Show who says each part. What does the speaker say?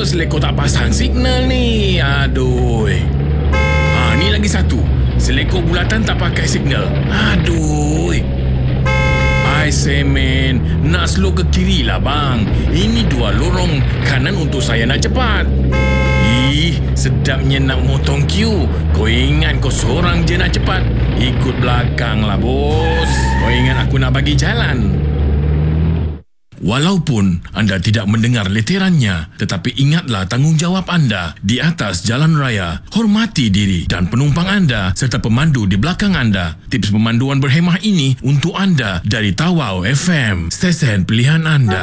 Speaker 1: selekor tak pasang signal ni? Aduh. Ni lagi satu. Selekor bulatan tak pakai signal. Aduh. Hai semen, nak slow ke kiri lah bang. Ini 2 lorong kanan untuk saya nak cepat. Sedapnya nak motong queue. Kau ingat kau seorang je nak cepat? Ikut belakang lah bos. Kau ingat aku nak bagi jalan? Walaupun anda tidak mendengar leterannya, tetapi ingatlah tanggungjawab anda di atas jalan raya. Hormati diri dan penumpang anda serta pemandu di belakang anda. Tips pemanduan berhemah ini untuk anda dari Tawau FM, stesen pilihan anda.